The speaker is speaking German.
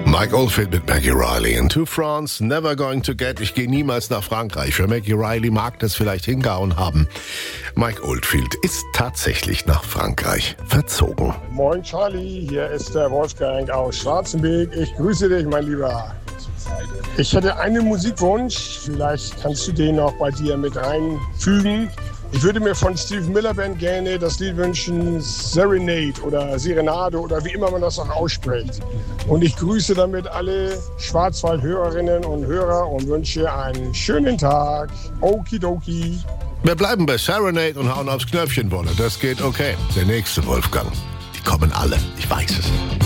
Mike Oldfield mit Maggie Riley. In To France, Never Going to Get. Ich gehe niemals nach Frankreich. Für Maggie Riley mag das vielleicht hingehauen haben. Mike Oldfield ist tatsächlich nach Frankreich verzogen. Moin Charlie, hier ist der Wolfgang aus Schwarzenberg. Ich grüße dich, mein Lieber. Ich hätte einen Musikwunsch. Vielleicht kannst du den auch bei dir mit einfügen. Ich würde mir von Steve Miller Band gerne das Lied wünschen, Serenade oder Serenade oder wie immer man das auch ausspricht. Und ich grüße damit alle Schwarzwald-Hörerinnen und Hörer und wünsche einen schönen Tag. Okidoki. Wir bleiben bei Serenade und hauen aufs Knöpfchen, Wolle. Das geht okay. Der nächste Wolfgang. Die kommen alle. Ich weiß es.